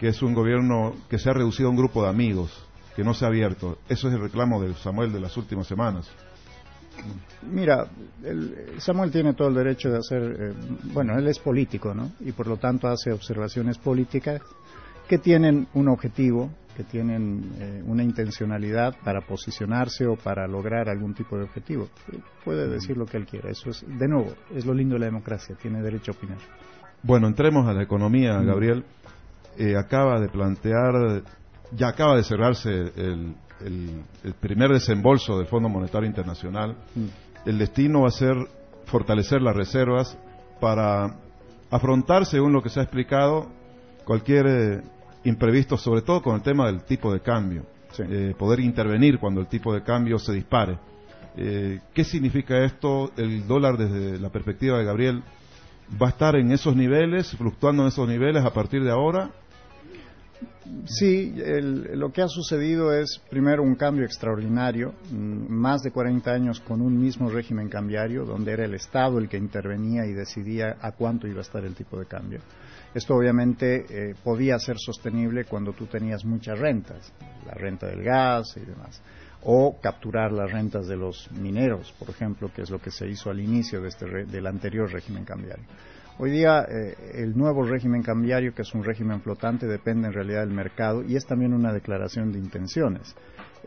que es un gobierno que se ha reducido a un grupo de amigos, que no se ha abierto. Eso es el reclamo de Samuel de las últimas semanas. Mira, Samuel tiene todo el derecho de hacer, bueno, él es político, ¿no? Y por lo tanto hace observaciones políticas que tienen un objetivo, que tienen una intencionalidad para posicionarse o para lograr algún tipo de objetivo. Puede decir lo que él quiera. Eso es, de nuevo, es lo lindo de la democracia, tiene derecho a opinar. Bueno, entremos a la economía, Gabriel. Acaba de plantear, ya acaba de cerrarse el primer desembolso del Fondo Monetario Internacional. El destino va a ser fortalecer las reservas para afrontar, según lo que se ha explicado, cualquier imprevisto, sobre todo con el tema del tipo de cambio. Sí. Poder intervenir cuando el tipo de cambio se dispare. ¿Qué significa esto? El dólar, desde la perspectiva de Gabriel, ¿va a estar en esos niveles, fluctuando en esos niveles a partir de ahora? Sí, lo que ha sucedido es, primero, un cambio extraordinario, más de 40 años con un mismo régimen cambiario, donde era el Estado el que intervenía y decidía a cuánto iba a estar el tipo de cambio. Esto obviamente podía ser sostenible cuando tú tenías muchas rentas, la renta del gas y demás, o capturar las rentas de los mineros, por ejemplo, que es lo que se hizo al inicio del anterior régimen cambiario. Hoy día el nuevo régimen cambiario, que es un régimen flotante, depende en realidad del mercado y es también una declaración de intenciones.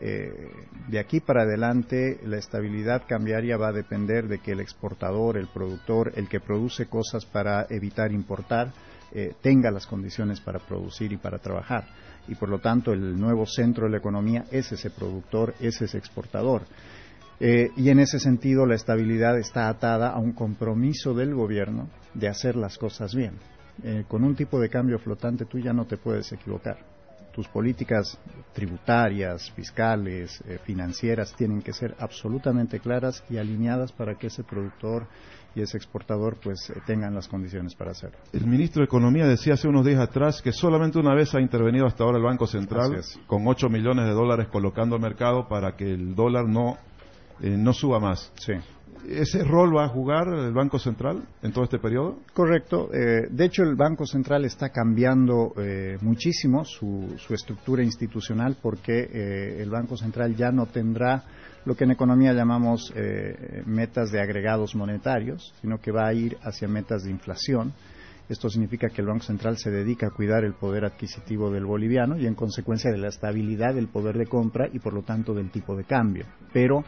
De aquí para adelante la estabilidad cambiaria va a depender de que el exportador, el productor, el que produce cosas para evitar importar, tenga las condiciones para producir y para trabajar. Y por lo tanto el nuevo centro de la economía es ese productor, es ese exportador. Y en ese sentido la estabilidad está atada a un compromiso del gobierno de hacer las cosas bien. Con un tipo de cambio flotante tú ya no te puedes equivocar. Tus políticas tributarias, fiscales, financieras tienen que ser absolutamente claras y alineadas para que ese productor y ese exportador pues tengan las condiciones para hacerlo. El ministro de Economía decía hace unos días atrás que solamente una vez ha intervenido hasta ahora el Banco Central con 8 millones de dólares colocando al mercado para que el dólar no suba más. Sí. ¿Ese rol va a jugar el Banco Central en todo este periodo? Correcto. De hecho, el Banco Central está cambiando muchísimo su estructura institucional porque el Banco Central ya no tendrá lo que en economía llamamos metas de agregados monetarios, sino que va a ir hacia metas de inflación. Esto significa que el Banco Central se dedica a cuidar el poder adquisitivo del boliviano y en consecuencia de la estabilidad del poder de compra y por lo tanto del tipo de cambio. Pero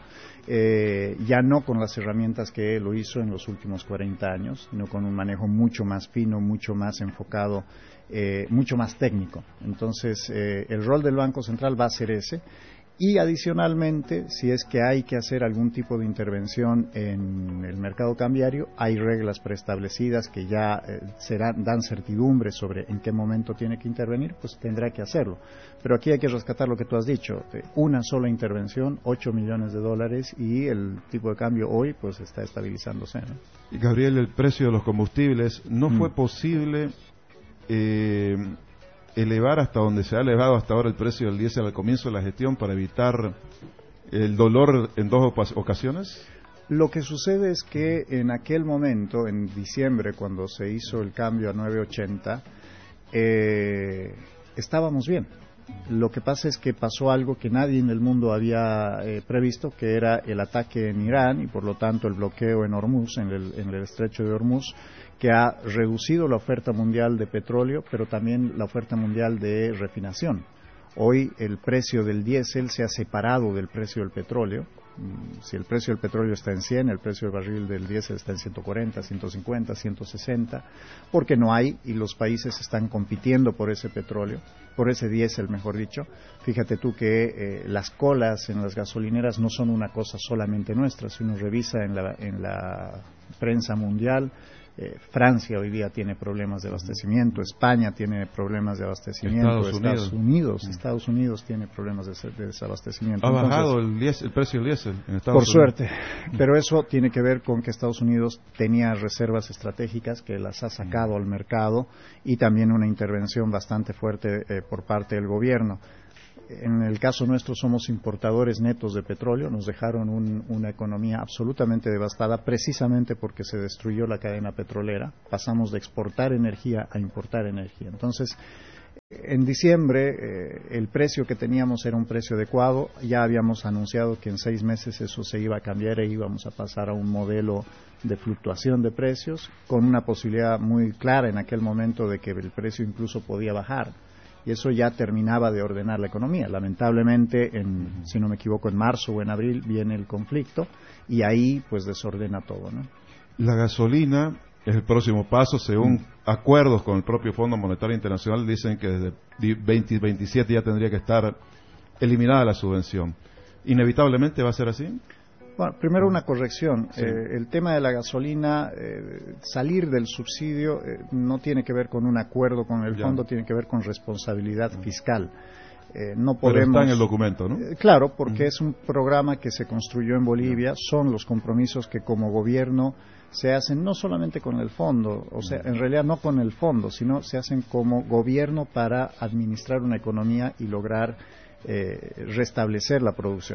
ya no con las herramientas que lo hizo en los últimos 40 años, sino con un manejo mucho más fino, mucho más enfocado, mucho más técnico. Entonces el rol del Banco Central va a ser ese. Y adicionalmente, si es que hay que hacer algún tipo de intervención en el mercado cambiario, hay reglas preestablecidas que ya dan certidumbre sobre en qué momento tiene que intervenir, pues tendrá que hacerlo. Pero aquí hay que rescatar lo que tú has dicho, una sola intervención, 8 millones de dólares y el tipo de cambio hoy pues está estabilizándose, ¿no? Y Gabriel, el precio de los combustibles, ¿no fue posible elevar hasta donde se ha elevado hasta ahora el precio del diésel al comienzo de la gestión para evitar el dolor en dos ocasiones? Lo que sucede es que en aquel momento, en diciembre, cuando se hizo el cambio a 9.80, estábamos bien. Lo que pasa es que pasó algo que nadie en el mundo había previsto, que era el ataque en Irán y por lo tanto el bloqueo en Hormuz, en el estrecho de Hormuz, que ha reducido la oferta mundial de petróleo, pero también la oferta mundial de refinación. Hoy el precio del diésel se ha separado del precio del petróleo. Si el precio del petróleo está en 100, el precio del barril del diésel está en 140, 150, 160, porque no hay y los países están compitiendo por ese petróleo, por ese diésel, mejor dicho. Fíjate tú que las colas en las gasolineras no son una cosa solamente nuestra. Si uno revisa en la prensa mundial, Francia hoy día tiene problemas de abastecimiento, España tiene problemas de abastecimiento, Estados Unidos tiene problemas de desabastecimiento. Ha bajado el precio del diésel en Estados Unidos. Por suerte, pero eso tiene que ver con que Estados Unidos tenía reservas estratégicas que las ha sacado al mercado y también una intervención bastante fuerte por parte del gobierno. En el caso nuestro somos importadores netos de petróleo, nos dejaron una economía absolutamente devastada precisamente porque se destruyó la cadena petrolera, pasamos de exportar energía a importar energía. Entonces, En diciembre el precio que teníamos era un precio adecuado, ya habíamos anunciado que en 6 meses eso se iba a cambiar e íbamos a pasar a un modelo de fluctuación de precios, con una posibilidad muy clara en aquel momento de que el precio incluso podía bajar, y eso ya terminaba de ordenar la economía. Lamentablemente, si no me equivoco, en marzo o en abril viene el conflicto y ahí pues desordena todo, ¿no? La gasolina es el próximo paso, según acuerdos con el propio Fondo Monetario Internacional, dicen que desde 2027 ya tendría que estar eliminada la subvención. ¿Inevitablemente va a ser así? Bueno, primero una corrección. Sí. El tema de la gasolina, salir del subsidio no tiene que ver con un acuerdo con el fondo, tiene que ver con responsabilidad fiscal. No podemos... Pero está en el documento, ¿no? Claro, porque es un programa que se construyó en Bolivia, son los compromisos que como gobierno se hacen no solamente con el fondo, o sea, en realidad no con el fondo, sino se hacen como gobierno para administrar una economía y lograr restablecer la producción.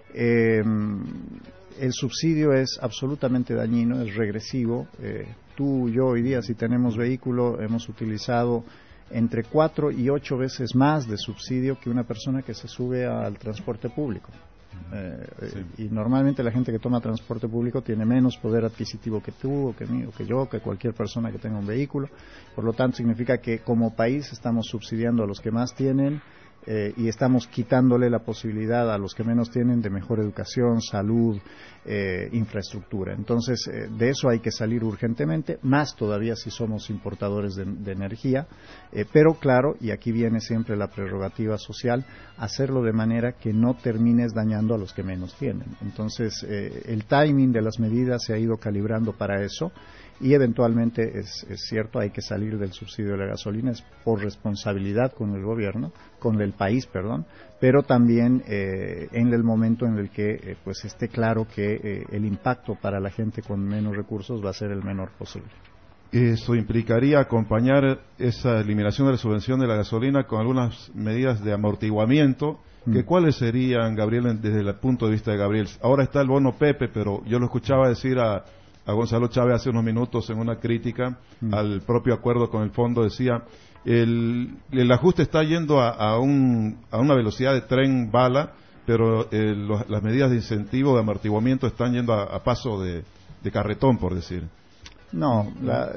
El subsidio es absolutamente dañino, es regresivo. Tú, yo, hoy día, si tenemos vehículo, hemos utilizado entre 4 y 8 veces más de subsidio que una persona que se sube al transporte público. Sí. Y normalmente la gente que toma transporte público tiene menos poder adquisitivo que tú, o que mí, o que yo, que cualquier persona que tenga un vehículo. Por lo tanto, significa que como país estamos subsidiando a los que más tienen y estamos quitándole la posibilidad a los que menos tienen de mejor educación, salud, infraestructura. Entonces, de eso hay que salir urgentemente, más todavía si somos importadores de energía, pero claro, y aquí viene siempre la prerrogativa social, hacerlo de manera que no termines dañando a los que menos tienen. Entonces, el timing de las medidas se ha ido calibrando para eso. Y eventualmente es cierto, hay que salir del subsidio de la gasolina, es por responsabilidad con el gobierno, con el país, perdón, pero también en el momento en el que pues esté claro que el impacto para la gente con menos recursos va a ser el menor posible. Eso implicaría acompañar esa eliminación de la subvención de la gasolina con algunas medidas de amortiguamiento. ¿Que cuáles serían, Gabriel, desde el punto de vista de Gabriel? Ahora está el bono Pepe, pero yo lo escuchaba decir a Gonzalo Chávez hace unos minutos en una crítica al propio acuerdo con el fondo, decía el ajuste está yendo a una velocidad de tren bala, pero las medidas de incentivo, de amortiguamiento están yendo a paso de carretón, por decir. No,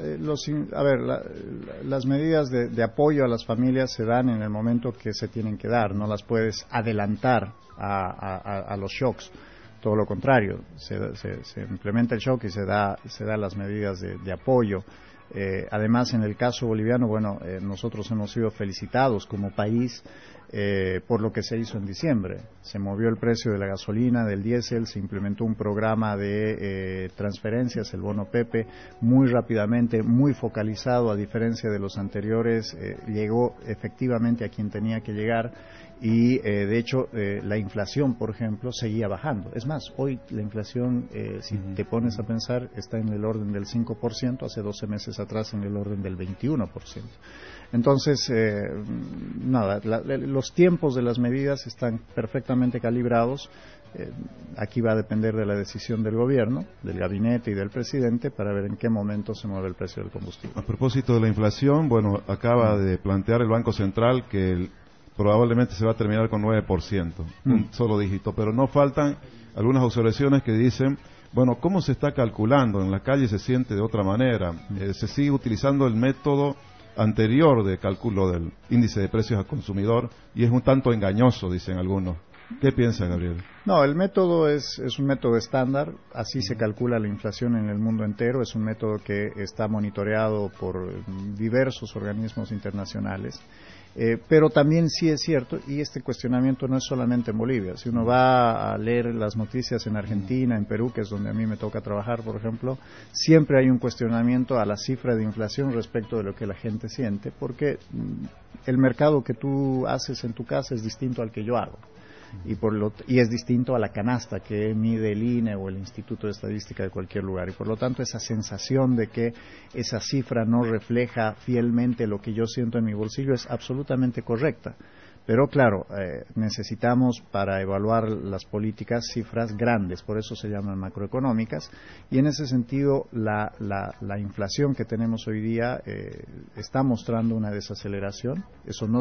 las medidas de apoyo a las familias se dan en el momento que se tienen que dar, no las puedes adelantar a los shocks. Todo lo contrario, se implementa el shock y se da las medidas de apoyo. Además, en el caso boliviano, nosotros hemos sido felicitados como país por lo que se hizo en diciembre. Se movió el precio de la gasolina, del diésel, se implementó un programa de transferencias, el bono Pepe, muy rápidamente, muy focalizado, a diferencia de los anteriores, llegó efectivamente a quien tenía que llegar. Y de hecho la inflación, por ejemplo, seguía bajando. Es más, hoy la inflación, si te pones a pensar, está en el orden del 5%, hace 12 meses atrás en el orden del 21%. Entonces, los tiempos de las medidas están perfectamente calibrados. Aquí va a depender de la decisión del gobierno, del gabinete y del presidente para ver en qué momento se mueve el precio del combustible. A propósito de la inflación, acaba de plantear el Banco Central que probablemente se va a terminar con 9%, un solo dígito, pero no faltan algunas observaciones que dicen, ¿cómo se está calculando? En la calle se siente de otra manera, se sigue utilizando el método anterior de cálculo del índice de precios al consumidor y es un tanto engañoso, dicen algunos. ¿Qué piensa, Gabriel? No, el método es un método estándar, así se calcula la inflación en el mundo entero, es un método que está monitoreado por diversos organismos internacionales. Pero también sí es cierto, y este cuestionamiento no es solamente en Bolivia. Si uno va a leer las noticias en Argentina, en Perú, que es donde a mí me toca trabajar, por ejemplo, siempre hay un cuestionamiento a la cifra de inflación respecto de lo que la gente siente, porque el mercado que tú haces en tu casa es distinto al que yo hago. y es distinto a la canasta que mide el INE o el Instituto de Estadística de cualquier lugar, y por lo tanto esa sensación de que esa cifra no refleja fielmente lo que yo siento en mi bolsillo es absolutamente correcta. Pero claro, necesitamos para evaluar las políticas cifras grandes, por eso se llaman macroeconómicas, y en ese sentido la inflación que tenemos hoy día está mostrando una desaceleración. Eso no